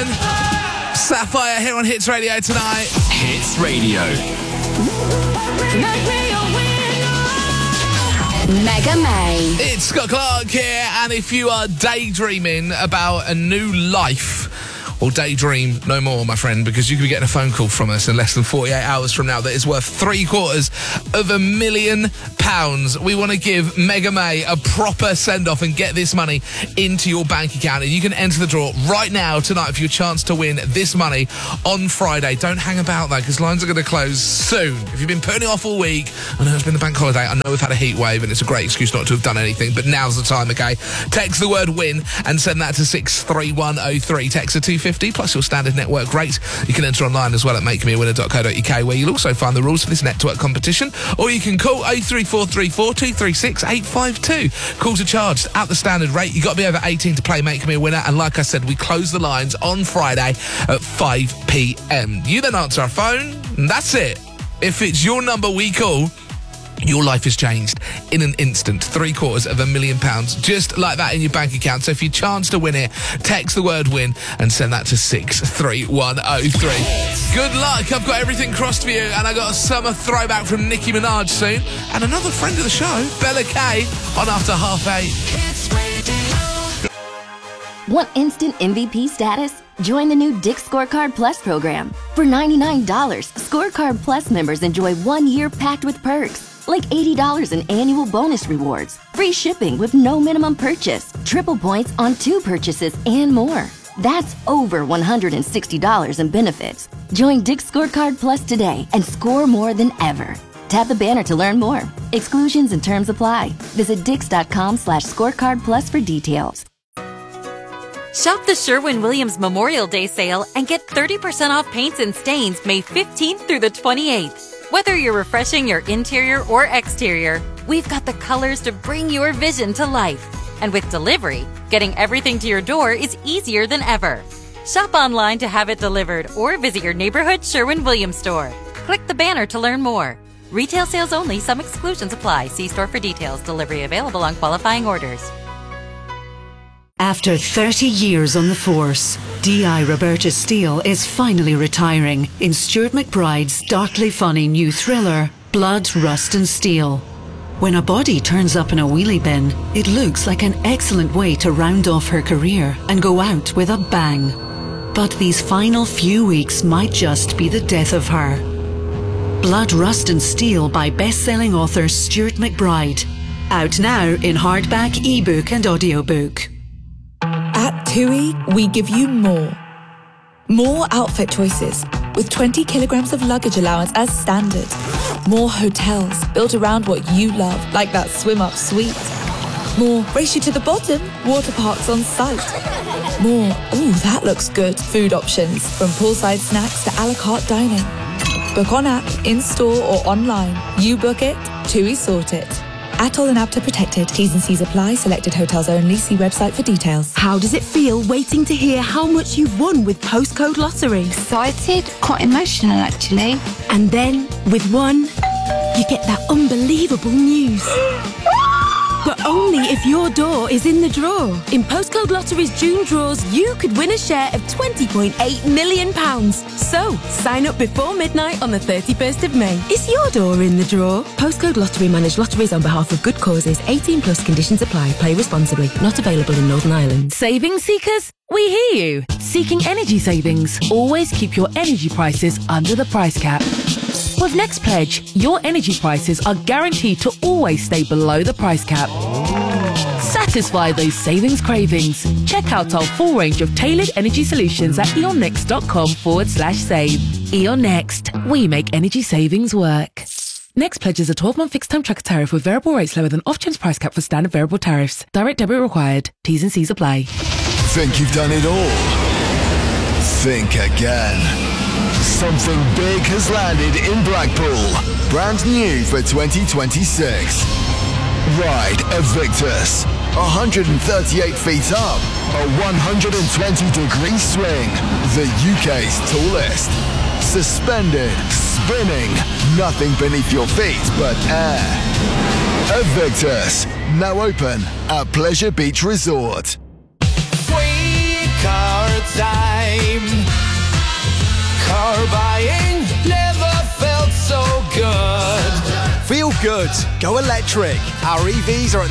Woman. Sapphire here on Hits Radio tonight. Hits Radio. Mega May. It's Scott Clark here, and if you are daydreaming about a new life, or daydream no more, my friend, because you could be getting a phone call from us in less than 48 hours from now that is worth £750,000. We want to give Mega May a proper send-off and get this money into your bank account. And you can enter the draw right now, tonight, for your chance to win this money on Friday. Don't hang about, though, because lines are going to close soon. If you've been putting it off all week, I know it's been the bank holiday, I know we've had a heat wave, and it's a great excuse not to have done anything, but now's the time, okay? Text the word WIN and send that to 63103. Text to 250 plus your standard network rate. You can enter online as well at makemeawinner.co.uk, where you'll also find the rules for this network competition, or you can call 03434 236 852. Calls are charged at the standard rate. You've got to be over 18 to play Make Me a Winner, and like I said, we close the lines on Friday at 5 p.m. You then answer our phone, and that's it. If it's your number we call, your life has changed in an instant. £750,000, just like that in your bank account. So if you chance to win it, text the word WIN and send that to 63103. Good luck. I've got everything crossed for you, and I got a summer throwback from Nicki Minaj soon, and another friend of the show, Bella Kay, on after 8:30. Want instant MVP status? Join the new Dick's Scorecard Plus program. For $99, Scorecard Plus members enjoy 1 year packed with perks, like $80 in annual bonus rewards, free shipping with no minimum purchase, triple points on 2 purchases, and more. That's over $160 in benefits. Join Dick's Scorecard Plus today and score more than ever. Tap the banner to learn more. Exclusions and terms apply. Visit dix.com/scorecard plus for details. Shop the Sherwin-Williams Memorial Day sale and get 30% off paints and stains May 15th through the 28th. Whether you're refreshing your interior or exterior, we've got the colors to bring your vision to life. And with delivery, getting everything to your door is easier than ever. Shop online to have it delivered or visit your neighborhood Sherwin-Williams store. Click the banner to learn more. Retail sales only. Some exclusions apply. See store for details. Delivery available on qualifying orders. After 30 years on the force, D.I. Roberta Steele is finally retiring in Stuart McBride's darkly funny new thriller, Blood, Rust and Steel. When a body turns up in a wheelie bin, it looks like an excellent way to round off her career and go out with a bang. But these final few weeks might just be the death of her. Blood, Rust and Steel by best-selling author Stuart McBride. Out now in hardback, ebook and audiobook. At TUI, we give you more. More outfit choices, with 20 kilograms of luggage allowance as standard. More hotels built around what you love, like that swim-up suite. More race you to the bottom, water parks on site. More, ooh, that looks good, food options, from poolside snacks to a la carte dining. Book on app, in-store or online. You book it, TUI sort it. Atoll and APTA protected. T's and C's apply. Selected hotels only. See website for details. How does it feel waiting to hear how much you've won with Postcode Lottery? Excited, quite emotional actually. And then, with one, you get that unbelievable news. But only if your door is in the draw. In Postcode Lottery's June draws, you could win a share of £20.8 million. So, sign up before midnight on the 31st of May. Is your door in the draw? Postcode Lottery manage lotteries on behalf of good causes. 18 plus conditions apply. Play responsibly. Not available in Northern Ireland. Savings seekers? We hear you. Seeking energy savings? Always keep your energy prices under the price cap. With Next Pledge, your energy prices are guaranteed to always stay below the price cap. Satisfy those savings cravings. Check out our full range of tailored energy solutions at eonnext.com/save. E.ON Next. We make energy savings work. Next Pledge is a 12-month fixed-term tracker tariff with variable rates lower than off-chain price cap for standard variable tariffs. Direct debit required. T's and C's apply. Think you've done it all? Think again. Something big has landed in Blackpool. Brand new for 2026. Ride Evictus. 138 feet up. A 120-degree swing. The UK's tallest. Suspended. Spinning. Nothing beneath your feet but air. Evictus. Now open at Pleasure Beach Resort. Sweet card time. car buying never felt so good. Feel good. Go electric. Our EVs are at the